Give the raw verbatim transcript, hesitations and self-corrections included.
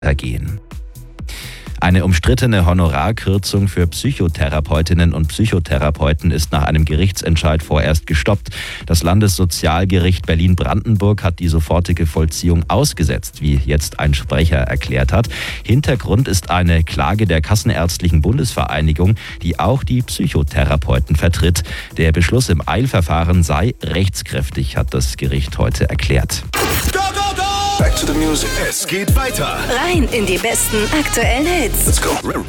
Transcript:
ergehen. Eine umstrittene Honorarkürzung für Psychotherapeutinnen und Psychotherapeuten ist nach einem Gerichtsentscheid vorerst gestoppt. Das Landessozialgericht Berlin-Brandenburg hat die sofortige Vollziehung ausgesetzt, wie jetzt ein Sprecher erklärt hat. Hintergrund ist eine Klage der Kassenärztlichen Bundesvereinigung, die auch die Psychotherapeuten vertritt. Der Beschluss im Eilverfahren sei rechtskräftig, hat das Gericht heute erklärt. Go, go, go! Back to the music. Es geht weiter. Rein in die besten aktuellen Hits. Let's go.